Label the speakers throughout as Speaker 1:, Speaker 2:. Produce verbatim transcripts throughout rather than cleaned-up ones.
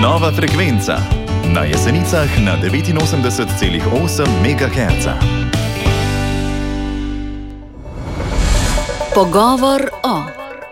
Speaker 1: Nova frekvenca na Jesenicah na devetinosemdeset celih osem megaherca.
Speaker 2: Pogovor o.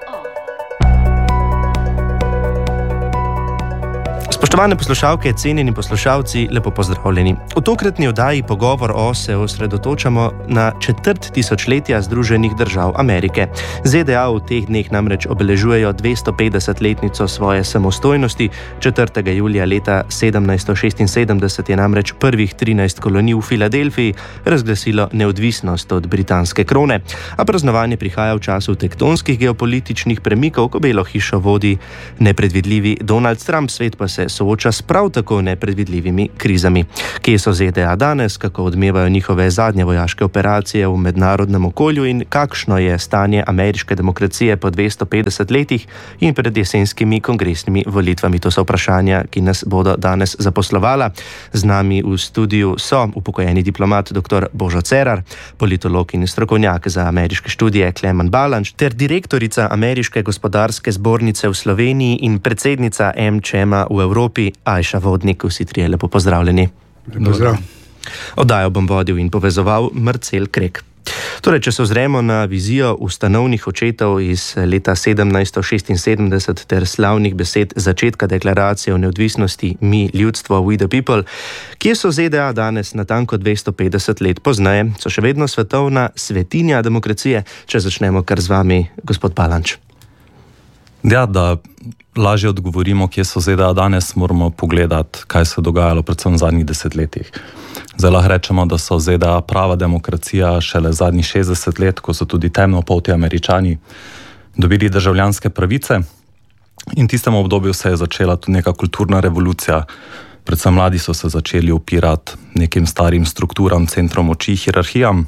Speaker 3: Spoštovane poslušalke, cenjeni poslušalci, lepo pozdravljeni. V tokratni oddaji Pogovor o se osredotočamo na četrt tisočletja Združenih držav Amerike. Z D A v teh dneh namreč obeležujejo dvestopetdesetletnico svoje samostojnosti. četrtega julija leta sedemnajststo šestinsedemdeset je namreč prvih trinajst kolonij v Filadelfiji razglasilo neodvisnost od britanske krone. A praznovanje prihaja v času tektonskih geopolitičnih premikov, ko Belo hišo vodi nepredvidljivi Donald Trump, svet pa se sooča s prav tako nepredvidljivimi krizami. Kje so Z D A danes, kako odmevajo njihove zadnje vojaške operacije v mednarodnem okolju in kakšno je stanje ameriške demokracije po dvesto petdeset letih in pred jesenskimi kongresnimi volitvami? To so vprašanja, ki nas bodo danes zaposlovala. Z nami v studiu so upokojeni diplomat dr. Božo Cerar, politolog in strokovnjak za ameriške študije Klemen Balanč ter direktorica Ameriške gospodarske zbornice v Sloveniji in predsednica M C M-a v Evropi Ajša Vodnik. Vsi trije lepo pozdravljeni.
Speaker 4: Pozdrav.
Speaker 3: Oddajo bom vodil in povezoval Marcel Krek. Torej, če se ozremo na vizijo ustanovnih očetov iz leta sedemnajststo šestinsedemdeset ter slavnih besed začetka deklaracije o neodvisnosti Mi, ljudstvo, we the people, kje so Z D A danes natanko dvesto petdeset let pozneje? So še vedno svetovna svetinja demokracije? Če začnemo kar z vami, gospod Balanč.
Speaker 5: Ja, da lažje odgovorimo, kje so Z D A danes, moramo pogledati, kaj se je dogajalo predvsem v zadnjih desetletjih. Zdaj lahko rečemo, da so Z D A prava demokracija šele zadnjih šestdeset let, ko so tudi temnopolti Američani dobili državljanske pravice, in v tistem obdobju se je začela tudi neka kulturna revolucija. Predvsem mladi so se začeli upirati nekim starim strukturam, centrom moči, hierarhijam.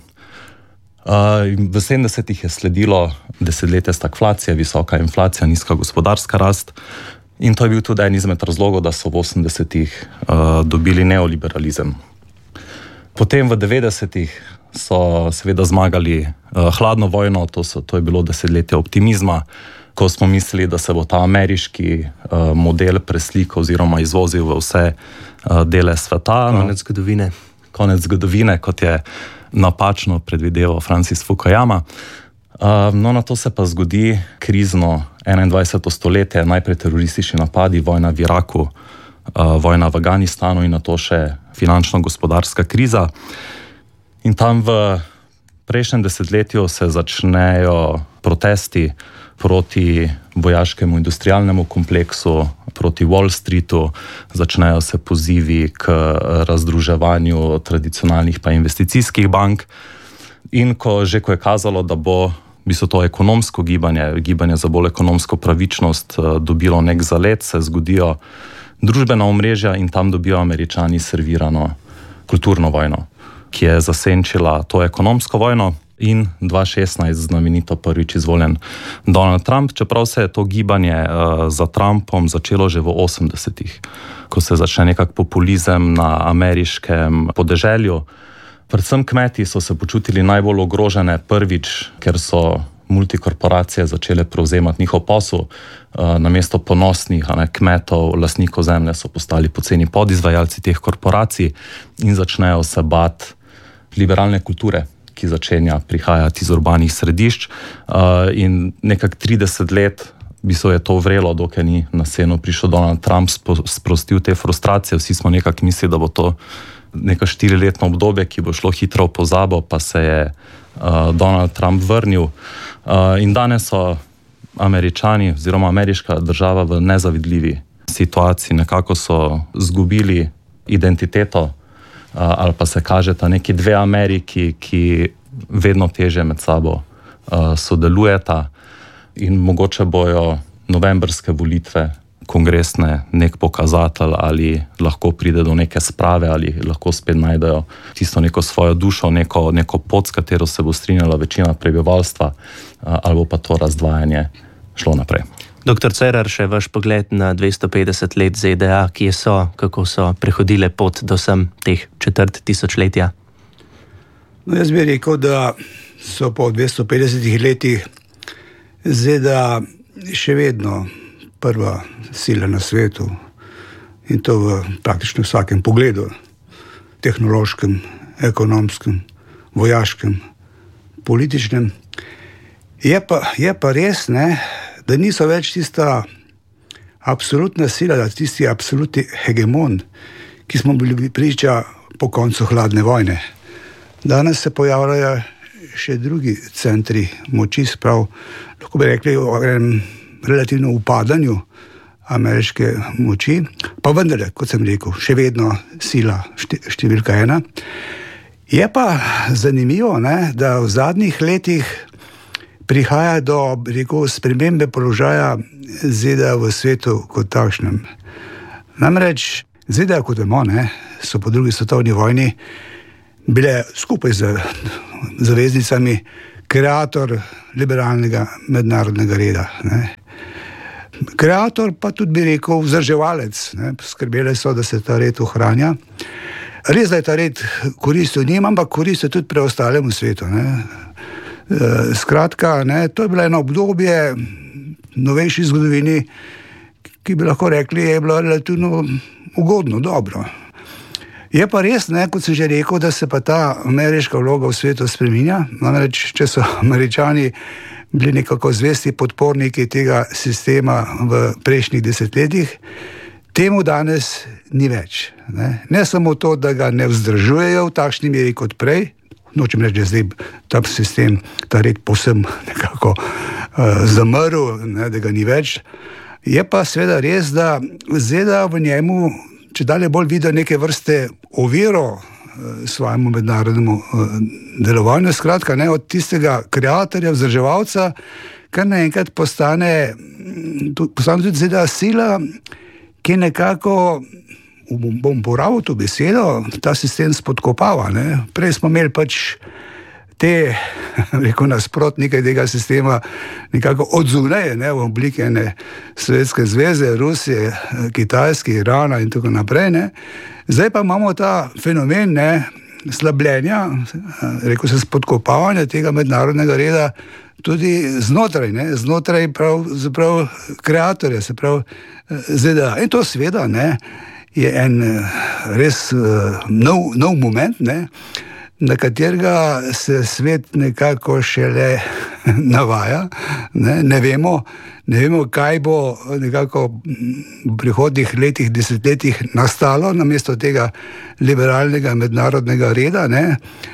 Speaker 5: V sedemdesetih je sledilo desetletje stagflacije, visoka inflacija, nizka gospodarska rast, in to je bil tudi en izmed razlogov, da so v osemdesetih uh, dobili neoliberalizem. Potem v devetdesetih so seveda zmagali uh, hladno vojno, to, so, to je bilo desetletje optimizma, ko smo mislili, da se bo ta ameriški uh, model preslikal oziroma izvozil v vse uh, dele sveta.
Speaker 3: Konec zgodovine.
Speaker 5: Konec zgodovine, kot je napačno predvideval Francis Fukuyama. No, na to se pa zgodi krizno enaindvajseto stoletje, najprej teroristični napadi, vojna v Iraku, vojna v Afganistanu in na to še finančno-gospodarska kriza. In tam v prejšnjem desetletju se začnejo protesti proti vojaškemu industrialnemu kompleksu, proti Wall Streetu, začnejo se pozivi k razdruževanju tradicionalnih pa investicijskih bank. In ko že ko je kazalo, da bo bi so to ekonomsko gibanje, gibanje za bolj ekonomsko pravičnost dobilo nek zalet, se zgodijo družbena omrežja in tam dobijo Američani servirano kulturno vojno, ki je zasenčila to ekonomsko vojno. In dva tisoč šestnajst znamenito prvič izvoljen Donald Trump, čeprav se je to gibanje uh, za Trumpom začelo že v osemdesetih, ko se začne nekak populizem na ameriškem podeželju. Predvsem kmeti so se počutili najbolj ogrožene prvič, ker so multikorporacije začele prevzemati njihov posel. Uh, namesto ponosnih ne, kmetov, lastnikov zemlje so postali poceni podizvajalci teh korporacij in začnejo se bati liberalne kulture, ki začenja prihajati iz urbanih središč, uh, in nekak trideset let bi se je to vrelo, dokaj ni na sceno prišel Donald Trump, sprostil te frustracije. Vsi smo nekak mislili, da bo to neka štiriletno obdobje, ki bo šlo hitro v pozabo, pa se je uh, Donald Trump vrnil. Uh, in danes so Američani oziroma ameriška država v nezavidljivi situaciji. Nekako so zgubili identiteto, Uh, ali pa se kažeta neki dve Ameriki, ki vedno teže med sabo uh, sodelujeta, in mogoče bojo novembrske volitve kongresne nek pokazatelj, ali lahko pride do neke sprave, ali lahko spet najdejo tisto neko svojo dušo, neko, neko pot, s katero se bo strinjala večina prebivalstva, uh, ali bo pa to razdvajanje šlo naprej.
Speaker 3: Doktor Cerar, še vaš pogled na dvesto petdeset let Z D A, kje so, kako so prehodile pot do sem teh četrt tisočletja?
Speaker 4: No, jaz bi rekel, da so po dvesto petdesetih letih Z D A še vedno prva sila na svetu. In to v praktično vsakem pogledu, tehnološkem, ekonomskem, vojaškem, političnem. Je pa, je pa res, ne, da niso več tista absolutna sila, da tisti absolutni hegemon, ki smo bili priča po koncu hladne vojne. Danes se pojavljajo še drugi centri moči, sprav, lahko bi rekli o enem relativno upadanju ameriške moči, pa vendarle, kot sem rekel, še vedno sila številka ena. Je pa zanimivo, ne, da v zadnjih letih prihaja do, rekel, spremembe položaja Z D A v svetu kot takšnem. Namreč Z D A, kot vemo, ne, so po drugi svetovni vojni bile skupaj z zaveznicami kreator liberalnega mednarodnega reda. Ne. Kreator pa tudi bi rekel vzdrževalec, ne, skrbeli so, da se ta red ohranja. Res, da je ta red koristil njim, ampak koristil tudi preostalemu svetu. Ne. E, skratka, ne, to je bilo eno obdobje novejši zgodovini, ki bi lahko rekli, je bilo relativno ugodno, dobro. Je pa res, ne, kot sem že rekel, da se pa ta ameriška vloga v svetu spreminja. Namreč, če so Američani bili nekako zvesti podporniki tega sistema v prejšnjih desetletjih, temu danes ni več. Ne, ne samo to, da ga ne vzdržujejo v takšni meri kot prej, nočem reči, da zdaj ta sistem, ta red povsem nekako uh, zamrl, ne, da ga ni več. Je pa seveda res, da Z D A v njemu če dalje bolj vidijo neke vrste oviro svojemu mednarodnemu delovanju, skratka, ne, od tistega kreatorja, vzdrževalca, kar naenkrat postane, postane tudi Z D A sila, ki nekako, bom porabil to besedo, ta sistem spodkopava. Ne. Prej smo imeli pač te, rekel, nasprotnike tega sistema nekako odzunaj, ne, v obliki ene Sovjetske zveze, Rusije, Kitajske, Irana in tako naprej. Ne. Zdaj pa imamo ta fenomen, ne, slabljenja, rekel se spodkopavanja tega mednarodnega reda tudi znotraj, ne, znotraj prav, prav kreatorja, se prav Z D A. In to seveda, ne, je en res nov, nov moment, ne, na katerega se svet nekako šele navaja. Ne, ne vemo, ne vemo, kaj bo nekako v prihodnjih letih, desetletjih nastalo namesto tega liberalnega mednarodnega reda. Ne.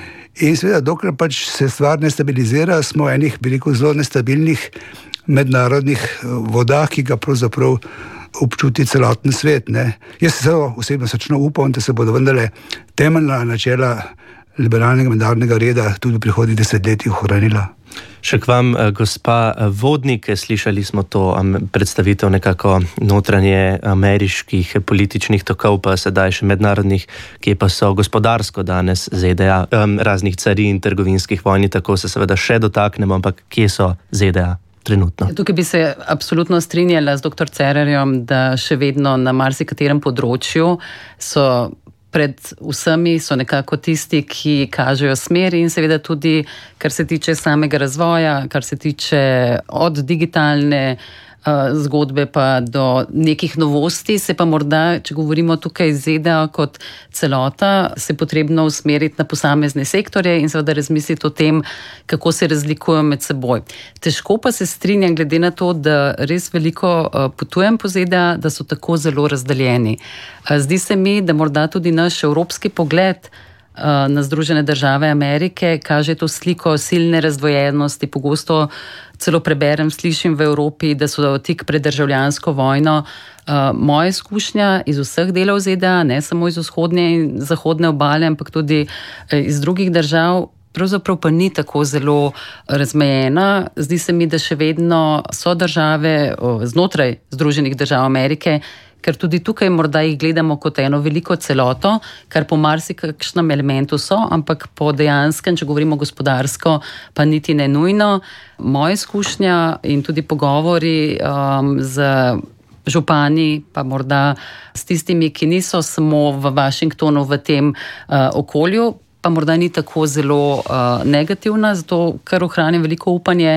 Speaker 4: In seveda, dokler pač se stvar ne stabilizira, smo v enih, bi rekel, zelo nestabilnih mednarodnih vodah, ki ga pravzaprav občuti celoten svet. Ne. Jaz se osebno srčno upam, da se bodo vendarle temeljna načela liberalnega mednarodnega reda tudi v prihodnjih desetletjih ohranila.
Speaker 3: Še k vam, gospa Vodnik, slišali smo to predstavitev nekako notranje ameriških političnih tokov, pa sedaj še mednarodnih, ki pa so gospodarsko danes Z D A, raznih carin, trgovinskih vojn, tako se seveda še dotaknemo, ampak kje so Z D A trenutno?
Speaker 2: Tukaj bi se absolutno strinjala z doktor Cerarjem, da še vedno na marsikaterem področju so pred vsemi so nekako tisti, ki kažejo smer in seveda tudi, kar se tiče samega razvoja, kar se tiče od digitalne uh, zgodbe pa do nekih novosti, se pa morda, če govorimo tukaj Z D A kot celota, se potrebno usmeriti na posamezne sektorje in seveda razmisliti o tem, kako se razlikujejo med seboj. Težko pa se strinjam glede na to, da res veliko uh, potujem po Z D A, da so tako zelo razdeljeni. Uh, zdi se mi, da morda tudi naš evropski pogled uh, na Združene države Amerike kaže to sliko silne razdvojenosti. Pogosto celo preberem, slišim v Evropi, da so tik pred državljansko vojno. Uh, moja izkušnja iz vseh delov Z D A, ne samo iz vzhodne in zahodne obale, ampak tudi iz drugih držav, pravzaprav pa ni tako zelo razmejena. Zdi se mi, da še vedno so države znotraj Združenih držav Amerike, ker tudi tukaj morda jih gledamo kot eno veliko celoto, kar po marsikakšnem elementu so, ampak po dejanskem, če govorimo gospodarsko, pa niti ne nujno. Moja izkušnja in tudi pogovori um, z župani, pa morda s tistimi, ki niso samo v Washingtonu v tem uh, okolju, pa morda ni tako zelo uh, negativna, zato kar ohranim veliko upanje,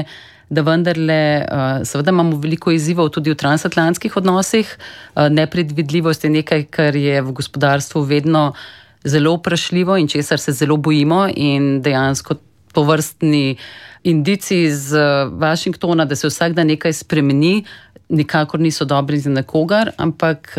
Speaker 2: da vendarle, seveda imamo veliko izzivov tudi v transatlantskih odnosih. Nepredvidljivost je nekaj, kar je v gospodarstvu vedno zelo vprašljivo in česar se zelo bojimo, in dejansko tovrstni indici iz Washingtona, da se vsak dan nekaj spremeni, nikakor niso dobri za nekogar, ampak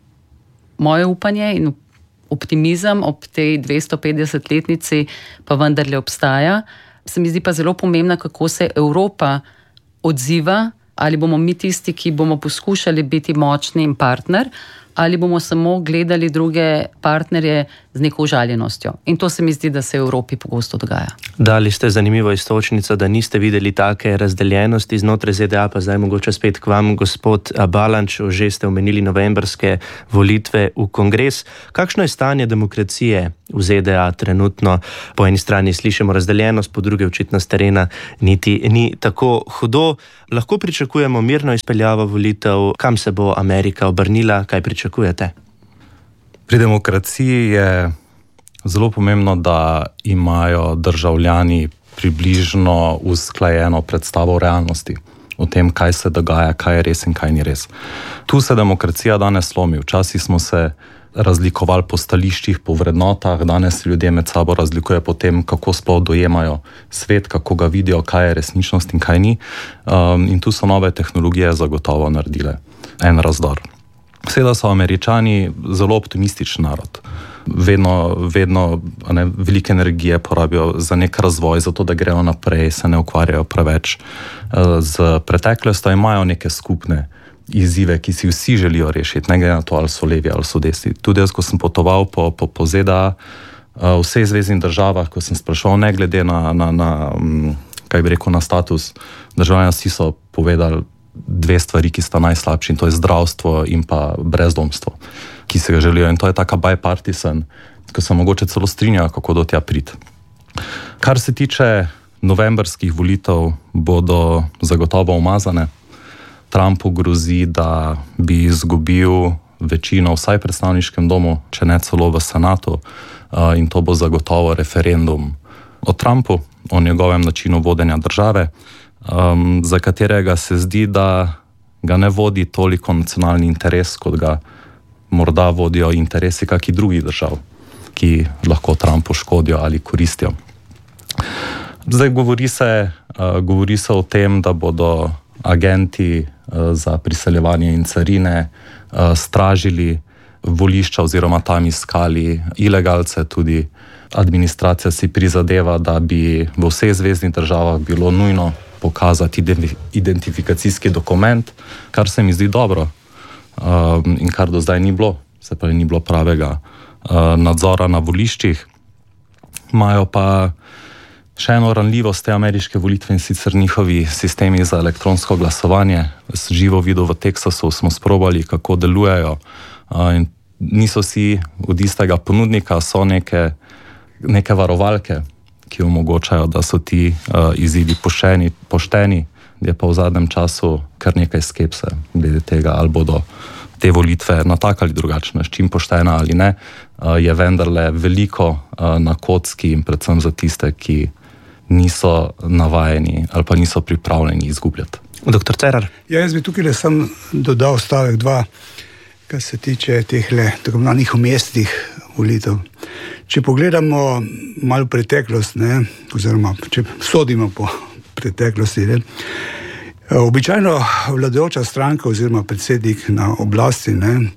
Speaker 2: moje upanje in optimizem ob tej dvestopetdesetletnici pa vendarle obstaja. Se mi zdi pa zelo pomembno, kako se Evropa odziva, ali bomo mi tisti, ki bomo poskušali biti močni in partner, ali bomo samo gledali druge partnerje z neko užaljenostjo. In to se mi zdi, da se v Evropi pogosto dogaja.
Speaker 3: Dali ste zanimivo istočnico, da niste videli take razdeljenosti znotraj Z D A, pa zdaj mogoče spet k vam, gospod Balanč, že ste omenili novembrske volitve v kongres. Kakšno je stanje demokracije v Z D A trenutno? Po eni strani slišimo razdeljenost, po drugi očitno s terena niti ni tako hudo. Lahko pričakujemo mirno izpeljavo volitev? Kam se bo Amerika obrnila? Kaj pričakujete?
Speaker 5: Pri demokraciji je zelo pomembno, da imajo državljani približno usklajeno predstavo o realnosti, o tem, kaj se dogaja, kaj je res in kaj ni res. Tu se demokracija danes slomi. Včasih smo se razlikovali po stališčih, po vrednotah, danes ljudje med sabo razlikujejo po tem, kako sploh dojemajo svet, kako ga vidijo, kaj je resničnost in kaj ni. Um, in tu so nove tehnologije zagotovo naredile en razdor. Seveda so Američani zelo optimističen narod. Vedno, vedno ne, velike energije porabijo za nek razvoj, zato da grejo naprej, se ne ukvarjajo preveč z preteklostjo, imajo neke skupne izzive, ki si vsi želijo rešiti, ne glede na to, ali so levi ali so desni. Tudi jaz, ko sem potoval po, po, po Z D A, v vseh zveznih državah, ko sem sprašal, ne glede na, na, na, kaj bi rekel, na status državljana, vsi so povedali dve stvari, ki sta najslabši, in to je zdravstvo in pa brezdomstvo, ki se ga želijo. In to je taka bipartisan, ko se mogoče celo strinjajo, kako do tja priti. Kar se tiče novembrskih volitev, bodo zagotovo umazane. Trumpu grozi, da bi izgubil večino vsaj v predstavniškem domu, če ne celo v senatu, in to bo zagotovo referendum o Trumpu, o njegovem načinu vodenja države, Um, za katerega se zdi, da ga ne vodi toliko nacionalni interes, kot ga morda vodijo interesi kakih drugih držav, ki lahko Trumpu škodijo ali koristijo. Zdaj govori se, uh, govori se o tem, da bodo agenti uh, za priseljevanje in carine uh, stražili volišča oziroma tam iskali ilegalce. Tudi administracija si prizadeva, da bi v vseh zveznih državah bilo nujno pokazati identifikacijski dokument, kar se mi zdi dobro um, in kar do zdaj ni bilo, se pravi ni bilo pravega uh, nadzora na voliščih. Imajo pa še eno ranljivost te ameriške volitve, in sicer njihovi sistemi za elektronsko glasovanje. S živo videl v Teksasu smo sprobali, kako delujejo, uh, in niso vsi od istega ponudnika, so neke, neke varovalke, ki omogočajo, da so ti uh, izidi pošteni, pošteni, je pa v zadnjem času kar nekaj skepse glede tega, ali bodo te volitve na tak ali drugačen način poštena ali ne, uh, je vendarle veliko uh, na kocki, in predvsem za tiste, ki niso navajeni ali pa niso pripravljeni izgubljati.
Speaker 3: Doktor Cerar?
Speaker 4: Ja, jaz bi tukaj sem dodal stavek dva, kar se tiče teh le tako imenovanih umestnih volitev. Če pogledamo malo preteklost, ne, oziroma če sodimo po preteklosti, ne, običajno vladajoča stranka oziroma predsednik na oblasti ne,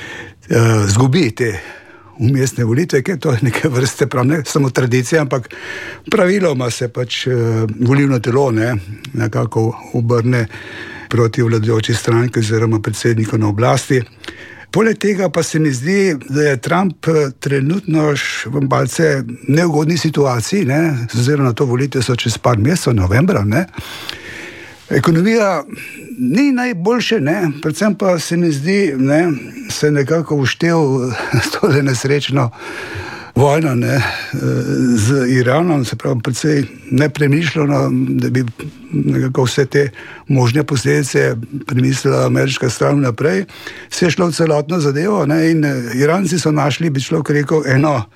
Speaker 4: zgubi te umestne volitve, ker to je neke vrste, prav ne samo tradicija, ampak praviloma se pač volilno telo ne, nekako obrne proti vladajoči stranki oziroma predsedniku na oblasti. Poleg tega pa se mi zdi, da je Trump trenutno v malce neugodni situaciji, ne, oziroma na to volitve so čez par mesecev, novembra, ne. Ekonomija ni najboljše, ne, predvsem pa se mi zdi, ne, se nekako uštel tole nesrečno vojno, ne, z Iranom, se pravi predvsej nepremišljeno, da bi nekako vse te možne posledice premislila ameriška stran naprej. Se je šlo v celotno zadevo, ne, in Iranci so našli, bi človek rekel, eno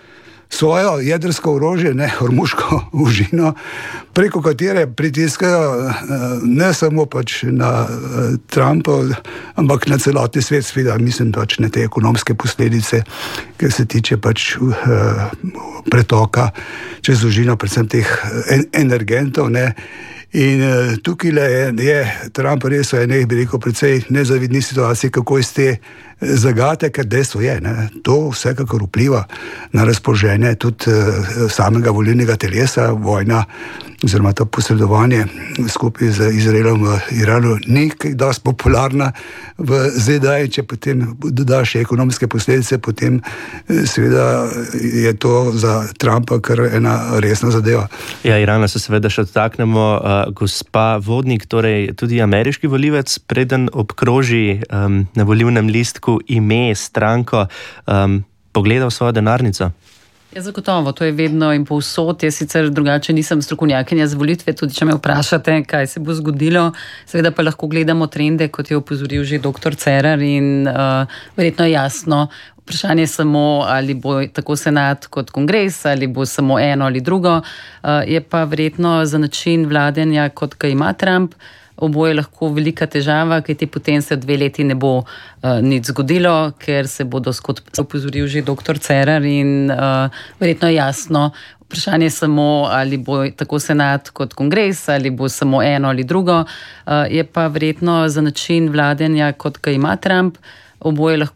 Speaker 4: svojo jedrsko orožje, ne hormuško užino, preko katere pritiskajo ne samo pač na Trumpa, ampak na celotni svet, seveda mislim pač na te ekonomske posledice, ki se tiče pač pretoka čez užino, predvsem teh energentov, ne. In tukaj je, je Trump res v enih, bi rekel, precej nezavidni situaciji, kako iz te zagate, ker dejstvo je, ne, to vsekakor vpliva na razpoloženje tudi samega volilnega telesa, vojna oziroma to posredovanje skupaj z Izraelom v Iranu ni kaj dosti popularna v Z D A, in če potem dodaš še ekonomske posledice, potem seveda je to za Trumpa kar ena resna zadeva.
Speaker 3: Ja, Irana se seveda še dotaknemo. Uh, gospa Vodnik, torej tudi ameriški volivec, preden obkroži um, na volilnem listku ime, stranko, um, pogleda v svojo denarnico?
Speaker 2: Ja, zagotovo, to je vedno in povsod. Jaz sicer drugače nisem strokovnjakinja za volitve, tudi če me vprašate, kaj se bo zgodilo. Seveda pa lahko gledamo trende, kot je opozoril že doktor Cerar, in uh, verjetno je jasno. Vprašanje je samo, ali bo tako senat kot kongres, ali bo samo eno ali drugo. Uh, je pa verjetno za način vladenja, kot ga ima Trump, oboje lahko velika težava, kajti potem se dve leti ne bo uh, nič zgodilo, ker se bodo, kot opozoril že doktor Cerar, in uh, verjetno je jasno. Vprašanje je samo, ali bo tako senat kot kongres, ali bo samo eno ali drugo. Uh, je pa verjetno za način vladenja, kot ga ima Trump, oboje lahko